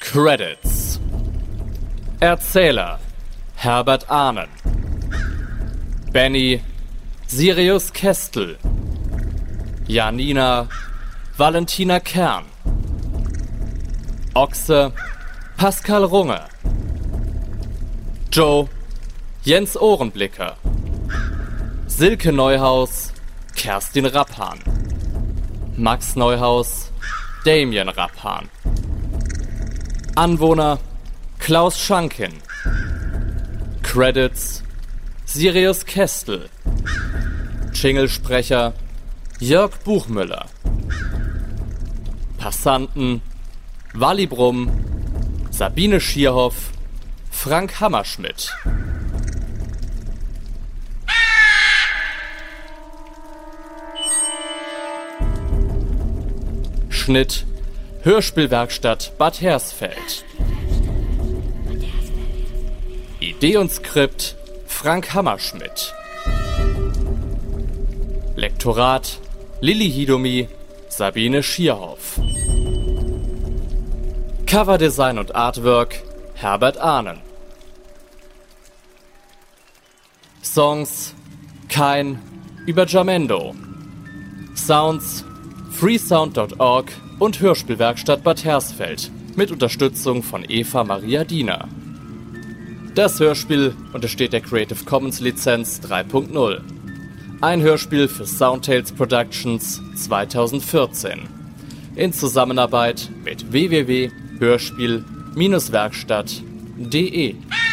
Credits: Erzähler Herbert Ahnen, Benny Sirius Kestel, Janina Valentina Kern, Ochse Pascal Runge, Joe Jens Ohrenblicker, Silke Neuhaus Kerstin Rappan, Max Neuhaus Damien Rappan, Anwohner Klaus Schankin, Credits: Sirius Kestel, Jinglesprecher Jörg Buchmüller, Passanten Walli Brumm, Sabine Schierhoff, Frank Hammerschmidt. Schnitt Hörspielwerkstatt Bad Hersfeld. Idee und Skript Frank Hammerschmidt. Lektorat Lilly Hidomi, Sabine Schierhoff. Coverdesign und Artwork Herbert Ahnen. Songs Kein über Jamendo. Sounds freesound.org und Hörspielwerkstatt Bad Hersfeld mit Unterstützung von Eva Maria Diener. Das Hörspiel untersteht der Creative Commons Lizenz 3.0. Ein Hörspiel für Soundtales Productions 2014. In Zusammenarbeit mit www.hörspiel-werkstatt.de.